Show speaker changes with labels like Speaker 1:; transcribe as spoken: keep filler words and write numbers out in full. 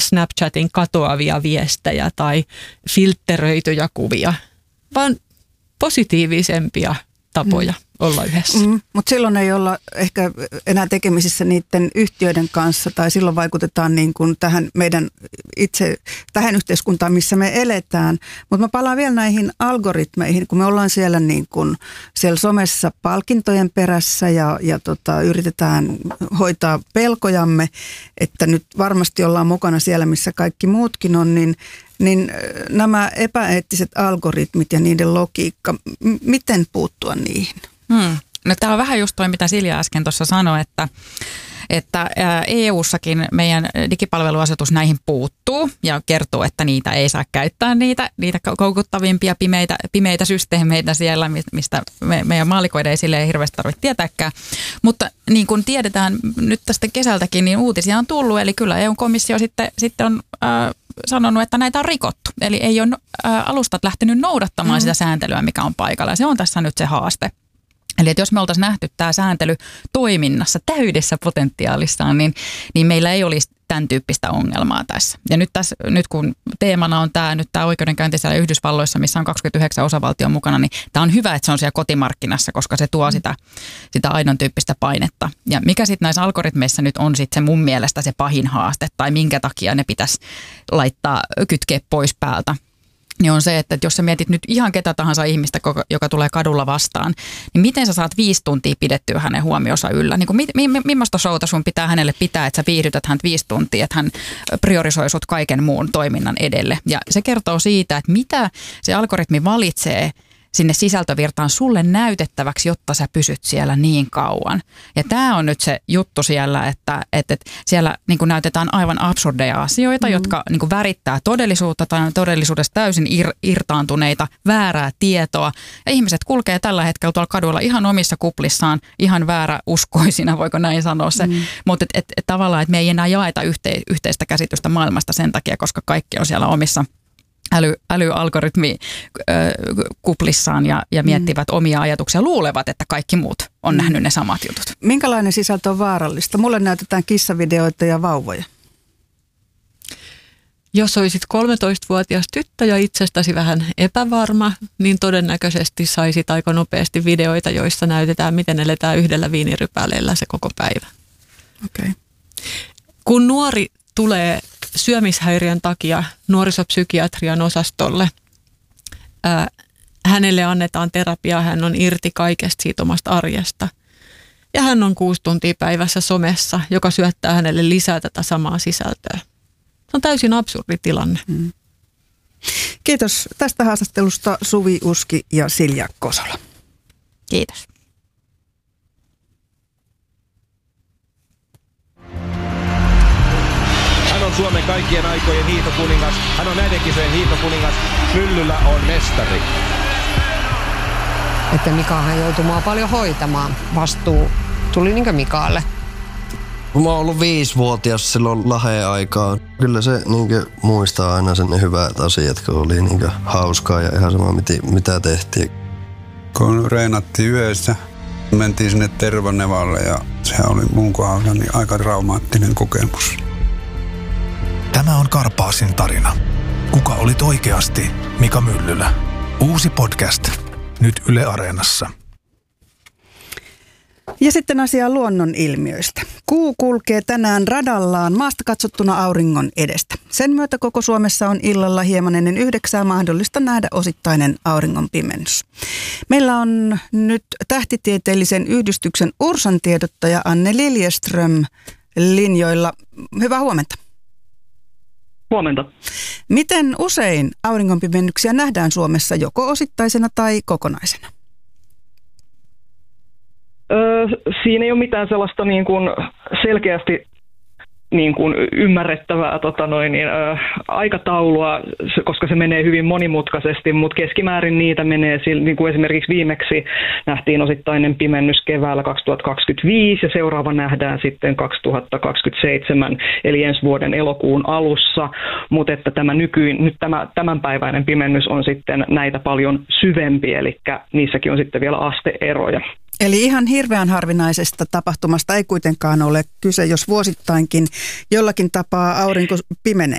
Speaker 1: Snapchatin katoavia viestejä tai filtteröityjä kuvia, vaan positiivisempia tapoja mm. olla yhdessä.
Speaker 2: Mm, mutta silloin ei olla ehkä enää tekemisissä niiden yhtiöiden kanssa tai silloin vaikutetaan niin kuin tähän meidän itse, tähän yhteiskuntaan, missä me eletään. Mutta mä palaan vielä näihin algoritmeihin, kun me ollaan siellä, niin kuin, siellä somessa palkintojen perässä ja, ja tota, yritetään hoitaa pelkojamme, että nyt varmasti ollaan mukana siellä, missä kaikki muutkin on, niin niin nämä epäeettiset algoritmit ja niiden logiikka, m- miten puuttua niihin?
Speaker 3: Hmm. No tämä on vähän just toi, mitä Silja äsken tuossa sanoi, että, että E U-sakin meidän digipalveluasetus näihin puuttuu ja kertoo, että niitä ei saa käyttää, niitä, niitä koukuttavimpia pimeitä, pimeitä systeemeitä siellä, mistä me, meidän maalikoiden ei silleen hirveästi tarvitse tietääkään. Mutta niin kuin tiedetään nyt tästä kesältäkin, niin uutisia on tullut, eli kyllä E U-komissio sitten, sitten on Äh, sanonut, että näitä on rikottu. Eli ei ole ä, alustat lähtenyt noudattamaan mm. sitä sääntelyä, mikä on paikalla. Ja se on tässä nyt se haaste. Eli että jos me oltaisiin nähty tämä sääntely toiminnassa täydessä potentiaalissaan, niin, niin meillä ei olisi tämän tyyppistä ongelmaa tässä. Ja nyt, tässä, nyt kun teemana on tämä, nyt tämä oikeudenkäynti siellä Yhdysvalloissa, missä on kaksikymmentäyhdeksän osavaltion mukana, niin tämä on hyvä, että se on siellä kotimarkkinassa, koska se tuo sitä, sitä aidon tyyppistä painetta. Ja mikä sitten näissä algoritmeissa nyt on sitten se mun mielestä se pahin haaste, tai minkä takia ne pitäisi laittaa, kytkeä pois päältä, niin on se, että jos sä mietit nyt ihan ketä tahansa ihmistä, joka tulee kadulla vastaan, niin miten sä saat viisi tuntia pidettyä hänen huomionsa yllä? Niin kuin, mi, mi, millaista showta sun pitää hänelle pitää, että sä viihdytät häntä viisi tuntia, että hän priorisoi sut kaiken muun toiminnan edelle. Ja se kertoo siitä, että mitä se algoritmi valitsee sinne sisältövirtaan sulle näytettäväksi, jotta sä pysyt siellä niin kauan. Ja tämä on nyt se juttu siellä, että, että siellä niin kuin näytetään aivan absurdeja asioita, mm. jotka niin kuin värittää todellisuutta tai on todellisuudessa täysin ir- irtaantuneita, väärää tietoa. Ja ihmiset kulkee tällä hetkellä tuolla kadulla ihan omissa kuplissaan, ihan vääräuskoisina, voiko näin sanoa se. Mm. Mutta et, et, et tavallaan, että me ei enää jaeta yhte- yhteistä käsitystä maailmasta sen takia, koska kaikki on siellä omissa Äly, älyalgoritmi äh, kuplissaan ja, ja miettivät mm. omia ajatuksia, luulevat, että kaikki muut on mm. nähnyt ne samat jutut.
Speaker 2: Minkälainen sisältö on vaarallista? Mulle näytetään kissavideoita ja vauvoja.
Speaker 1: Jos olisit kolmetoistavuotias tyttö ja itsestäsi vähän epävarma, niin todennäköisesti saisit aika nopeasti videoita, joissa näytetään, miten eletään yhdellä viinirypäleellä se koko päivä.
Speaker 2: Okay.
Speaker 1: Kun nuori tulee syömishäiriön takia nuorisopsykiatrian osastolle, ää, hänelle annetaan terapiaa, hän on irti kaikesta siitä omasta arjesta. Ja hän on kuusi tuntia päivässä somessa, joka syöttää hänelle lisää tätä samaa sisältöä. Se on täysin absurdi tilanne. Mm.
Speaker 2: Kiitos tästä haastattelusta Suvi Uski ja Silja Kosola.
Speaker 3: Kiitos.
Speaker 4: Hän on Suomen kaikkien aikojen hiihtokuningas. Hän on näiden kisojen hiihtokuningas. Myllyllä on mestari.
Speaker 5: Että Mikahan joutui mua paljon hoitamaan. Vastuu tuli niinkö Mikaalle?
Speaker 6: Mä oon ollut viisivuotias silloin Laheen aikaan. Kyllä se niinkö muistaa aina sen ne hyvät asiat, kun oli niinkö hauskaa ja ihan sama mitä tehtiin.
Speaker 7: Kun reenattiin yössä, mentiin sinne Tervanevalle ja se oli mun kohdalla niin aika traumaattinen kokemus.
Speaker 8: Tämä on Karpaasin tarina. Kuka olit oikeasti Mika Myllylä? Uusi podcast. Nyt Yle Areenassa.
Speaker 2: Ja sitten asiaa luonnonilmiöistä. Kuu kulkee tänään radallaan maasta katsottuna auringon edestä. Sen myötä koko Suomessa on illalla hieman ennen yhdeksää mahdollista nähdä osittainen auringon pimennys. Meillä on nyt tähtitieteellisen yhdistyksen Ursan tiedottaja Anne Liljeström linjoilla. Hyvää huomenta.
Speaker 9: Huomenta.
Speaker 2: Miten usein auringonpimennyksiä nähdään Suomessa joko osittaisena tai kokonaisena?
Speaker 9: Öö, siinä ei ole mitään sellaista niin kuin selkeästi niin kuin ymmärrettävää tota noin, niin, ö, aikataulua, koska se menee hyvin monimutkaisesti, mutta keskimäärin niitä menee, niin kuin esimerkiksi viimeksi nähtiin osittainen pimennys keväällä kaksituhattakaksikymmentäviisi ja seuraava nähdään sitten kaksituhattakaksikymmentäseitsemän, eli ensi vuoden elokuun alussa, mutta että tämä nykyinen, nyt tämä tämänpäiväinen pimennys on sitten näitä paljon syvempi, eli niissäkin on sitten vielä asteeroja.
Speaker 2: Eli ihan hirveän harvinaisesta tapahtumasta ei kuitenkaan ole kyse, jos vuosittainkin jollakin tapaa aurinko pimenee.